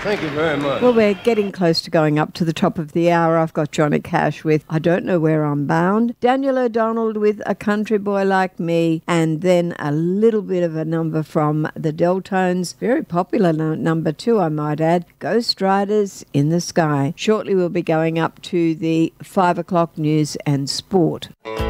Thank you very much. Well, we're getting close to going up to the top of the hour. I've got Johnny Cash with I Don't Know Where I'm Bound, Daniel O'Donnell with A Country Boy Like Me, and then a little bit of a number from the Deltones, very popular number too, I might add, Ghost Riders in the Sky. Shortly we'll be going up to the 5 o'clock news and sport.